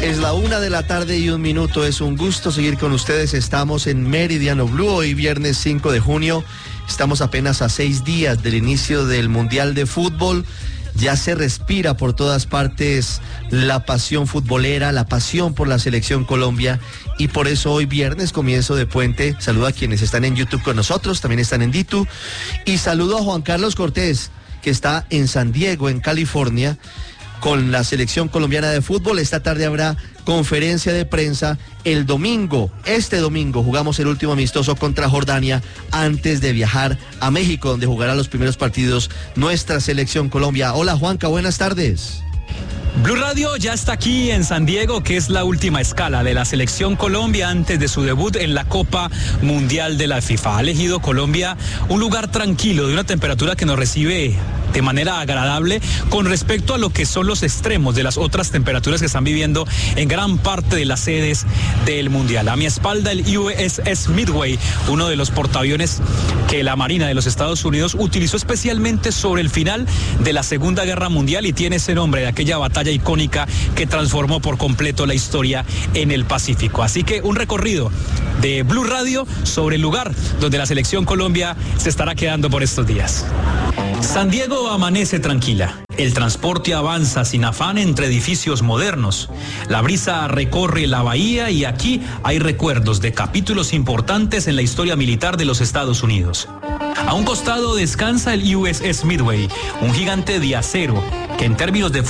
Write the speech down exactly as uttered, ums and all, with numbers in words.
Es la una de la tarde y un minuto. Es un gusto seguir con ustedes. Estamos en Meridiano Blue, hoy viernes cinco de junio. Estamos apenas a seis días del inicio del Mundial de Fútbol. Ya se respira por todas partes la pasión futbolera, la pasión por la selección Colombia, y por eso hoy viernes, comienzo de puente, saludo a quienes están en YouTube con nosotros, también están en Ditu, y saludo a Juan Carlos Cortés, que está en San Diego, en California, con la selección colombiana de fútbol. Esta tarde habrá conferencia de prensa. El domingo, este domingo, jugamos el último amistoso contra Jordania antes de viajar a México, donde jugará los primeros partidos nuestra selección Colombia. Hola Juanca, buenas tardes. Blue Radio ya está aquí en San Diego, que es la última escala de la selección Colombia antes de su debut en la Copa Mundial de la FIFA. Ha elegido Colombia un lugar tranquilo, de una temperatura que nos recibe de manera agradable con respecto a lo que son los extremos de las otras temperaturas que están viviendo en gran parte de las sedes del Mundial. A mi espalda el U S S Midway, uno de los portaaviones que la Marina de los Estados Unidos utilizó especialmente sobre el final de la Segunda Guerra Mundial, y tiene ese nombre de aquella batalla icónica que transformó por completo la historia en el Pacífico. Así que un recorrido de Blue Radio sobre el lugar donde la selección Colombia se estará quedando por estos días. San Diego amanece tranquila. El transporte avanza sin afán entre edificios modernos. La brisa recorre la bahía y aquí hay recuerdos de capítulos importantes en la historia militar de los Estados Unidos. A un costado descansa el U S S Midway, un gigante de acero que en términos de